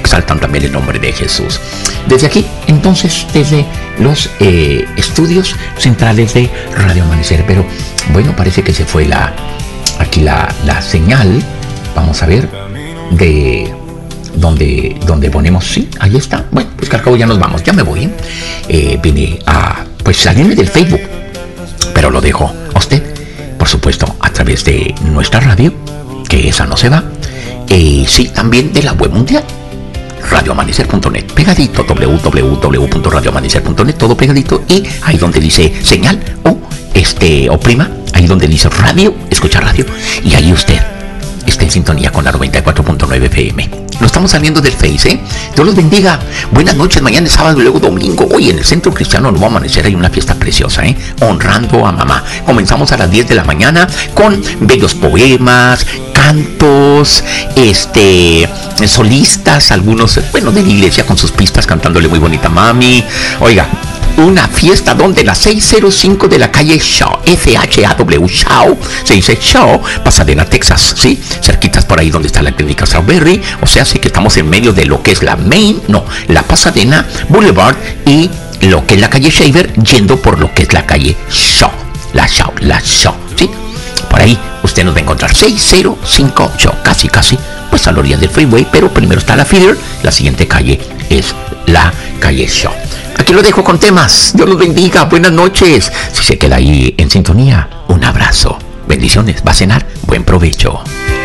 exaltan también el nombre de Jesús. Desde aquí, entonces, desde los estudios centrales de Radio Amanecer, pero bueno, parece que se fue aquí la señal. Vamos a ver de donde ponemos, sí, ahí está. Bueno, pues que al cabo ya nos vamos, ya me voy. Vine a salirme del Facebook, pero lo dejo a usted, por supuesto, a través de nuestra radio, que esa no se va. Sí, también de la web mundial, radioamanecer.net, pegadito, www.radioamanecer.net, todo pegadito, y ahí donde dice señal o prima, ahí donde dice radio, escucha radio, y ahí usted está en sintonía con la 94.9 FM. No estamos saliendo del Face, Dios los bendiga. Buenas noches, mañana es sábado y luego domingo. Hoy en el Centro Cristiano Nuevo Amanecer hay una fiesta preciosa, honrando a mamá. Comenzamos a las 10 de la mañana con bellos poemas, cantos, solistas, algunos, de la iglesia con sus pistas cantándole muy bonita mami. Oiga, una fiesta donde la 605 de la calle Shaw, Shaw, Shaw, se dice Shaw, Pasadena, Texas, ¿sí? Cerquitas por ahí donde está la clínica Strawberry, o sea, sí que estamos en medio de lo que es la Pasadena Boulevard y lo que es la calle Shaver, yendo por lo que es la calle Shaw, la Shaw, ¿sí? Por ahí usted nos va a encontrar 605 Shaw, casi, pues a la orilla del freeway, pero primero está la Feeder, la siguiente calle es la calle Shaw. Aquí lo dejo con temas. Dios los bendiga. Buenas noches. Si se queda ahí en sintonía, un abrazo. Bendiciones. ¿Va a cenar? Buen provecho.